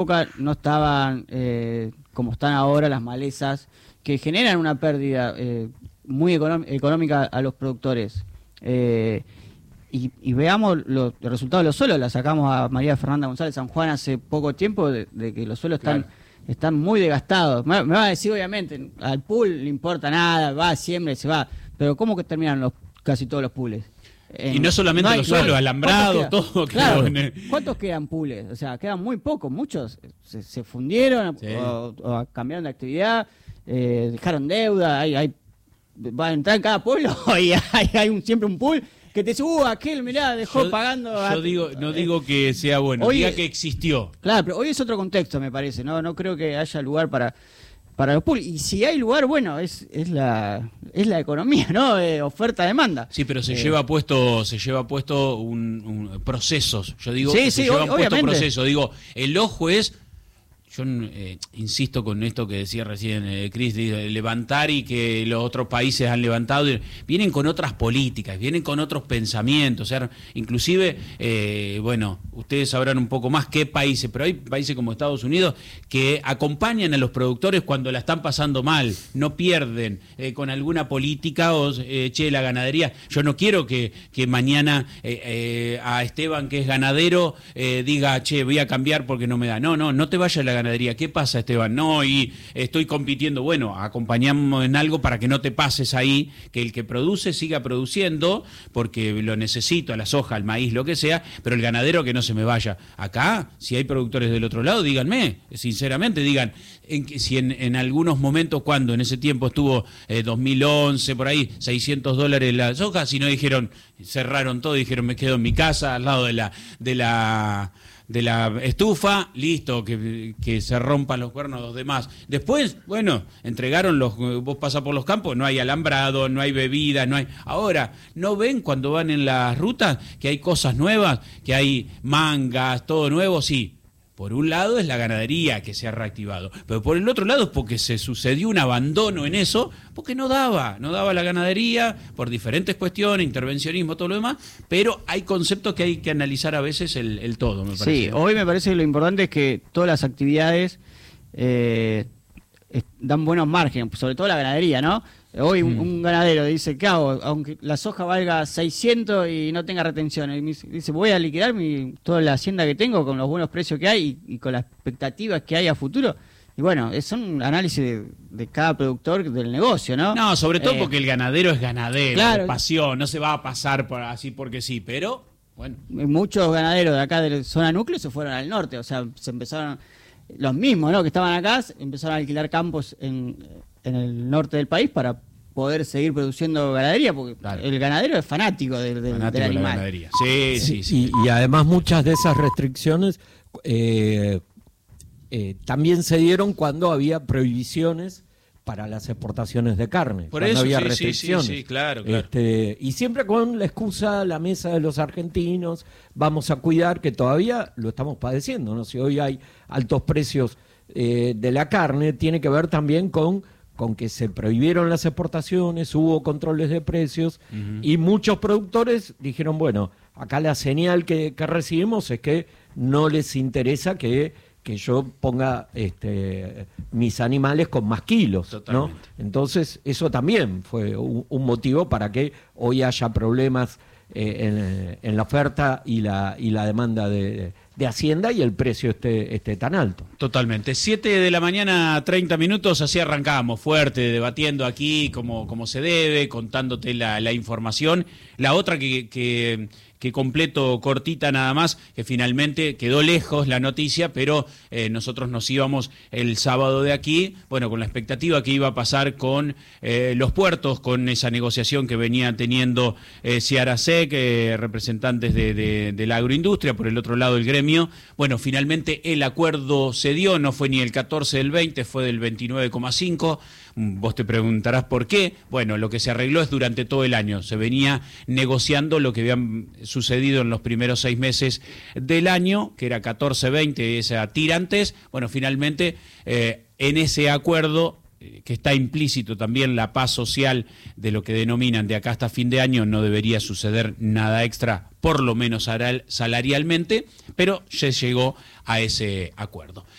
época no estaban como están ahora las malezas, que generan una pérdida muy económica a los productores. Y veamos los resultados de los suelos. La sacamos a María Fernanda González San Juan hace poco tiempo de que los suelos están muy desgastados. Me va a decir, obviamente, al pool le importa nada, va, siembra y se va. Pero ¿cómo que terminan casi todos los pools? Y no solamente los suelos, alambrados, todo. Claro, ¿cuántos quedan pools? O sea, quedan muy pocos. Muchos se fundieron o cambiaron de actividad, dejaron deuda. Va a entrar en cada pueblo y hay siempre un pool que te dice, aquel, mirá, dejó pagando. No digo que sea bueno, hoy, diga que existió. Claro, pero hoy es otro contexto, me parece. No creo que haya lugar para los pools. Y si hay lugar, bueno, es la economía, ¿no? Oferta-demanda. Sí, pero se lleva puesto un procesos. Yo digo, se llevan puesto obviamente. procesos. Digo, el ojo es. Yo insisto con esto que decía recién Cris, levantar y que los otros países han levantado, vienen con otras políticas, vienen con otros pensamientos, o sea, inclusive, ustedes sabrán un poco más qué países, pero hay países como Estados Unidos que acompañan a los productores cuando la están pasando mal, no pierden con alguna política la ganadería. Yo no quiero que mañana a Esteban, que es ganadero, diga, voy a cambiar porque no me da. No te vayas a la ganadería. ¿Qué pasa, Esteban? No, y estoy compitiendo. Bueno, acompañamos en algo para que no te pases ahí, que el que produce siga produciendo, porque lo necesito, a la soja, al maíz, lo que sea, pero el ganadero que no se me vaya. Acá, si hay productores del otro lado, díganme, sinceramente, digan, si en algunos momentos, cuando en ese tiempo estuvo 2011, por ahí, $600 la soja, si no dijeron, cerraron todo, dijeron, me quedo en mi casa, al lado de la estufa, listo, que se rompan los cuernos los demás. Después, entregaron vos pasás por los campos, no hay alambrado, no hay bebidas, no hay. Ahora, ¿no ven cuando van en las rutas que hay cosas nuevas, que hay mangas, todo nuevo? Sí. Por un lado es la ganadería que se ha reactivado, pero por el otro lado es porque se sucedió un abandono en eso, porque no daba la ganadería por diferentes cuestiones, intervencionismo, todo lo demás, pero hay conceptos que hay que analizar a veces el todo, me parece. Sí, hoy me parece que lo importante es que todas las actividades dan buenos márgenes, sobre todo la ganadería, ¿no? Hoy un ganadero dice, ¿qué hago? Aunque la soja valga 600 y no tenga retención, y dice, voy a liquidar toda la hacienda que tengo con los buenos precios que hay y con las expectativas que hay a futuro. Y bueno, son análisis de cada productor del negocio, ¿no? No, sobre todo porque el ganadero es ganadero, claro, es pasión, no se va a pasar así porque sí, pero bueno. Muchos ganaderos de acá de la zona núcleo se fueron al norte, o sea, se empezaron, los mismos, ¿no? Que estaban acá, empezaron a alquilar campos en el norte del país para poder seguir produciendo ganadería, porque el ganadero es fanático del animal. Sí. Y además muchas de esas restricciones también se dieron cuando había prohibiciones para las exportaciones de carne. Por cuando eso, había restricciones. Sí, claro. Y siempre con la excusa, la mesa de los argentinos, vamos a cuidar, que todavía lo estamos padeciendo, ¿no? Si hoy hay altos precios de la carne, tiene que ver también con que se prohibieron las exportaciones, hubo controles de precios, y muchos productores dijeron, bueno, acá la señal que recibimos es que no les interesa que yo ponga mis animales con más kilos, ¿no? Entonces eso también fue un motivo para que hoy haya problemas en la oferta y la demanda de Hacienda y el precio esté tan alto. Totalmente. 7:30 a.m, así arrancamos, fuerte, debatiendo aquí como se debe, contándote la información. La otra que completo, cortita nada más, que finalmente quedó lejos la noticia, pero nosotros nos íbamos el sábado de aquí, con la expectativa que iba a pasar con los puertos, con esa negociación que venía teniendo Ciarasec, representantes de la agroindustria, por el otro lado el gremio. Bueno, finalmente el acuerdo se dio, no fue ni el 14 del 20, fue del 29,5. Vos te preguntarás por qué. Bueno, lo que se arregló es durante todo el año. Se venía negociando lo que había sucedido en los primeros 6 meses del año, que era 14-20, esa tirantes. Bueno, finalmente en ese acuerdo que está implícito también la paz social de lo que denominan de acá hasta fin de año, no debería suceder nada extra, por lo menos salarialmente, pero se llegó a ese acuerdo.